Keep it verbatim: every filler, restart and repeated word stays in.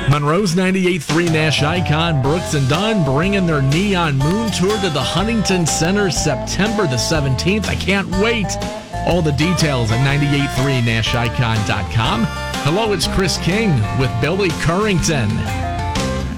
Monroe's ninety-eight point three Nash icon, Brooks and Dunn, bringing their Neon Moon Tour to the Huntington Center September the seventeenth. I can't wait. All the details at ninety-eight point three nash icon dot com. Hello, it's Chris King with Billy Currington.